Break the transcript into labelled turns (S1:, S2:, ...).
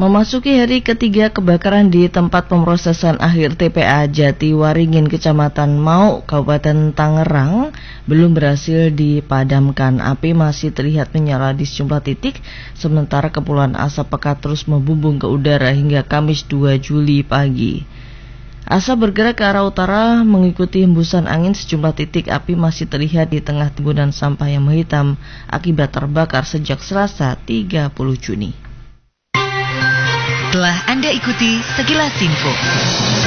S1: Memasuki hari ketiga kebakaran di tempat pemrosesan akhir TPA Jatiwaringin, Kecamatan Mau, Kabupaten Tangerang, belum berhasil dipadamkan. Api masih terlihat menyala di sejumlah titik, sementara kepulan asap pekat terus membumbung ke udara hingga Kamis 2 Juli pagi. Asap bergerak ke arah utara mengikuti hembusan angin. Sejumlah titik api masih terlihat di tengah timbunan sampah yang menghitam akibat terbakar sejak Selasa 30 Juni.
S2: Telah Anda ikuti sekilas info.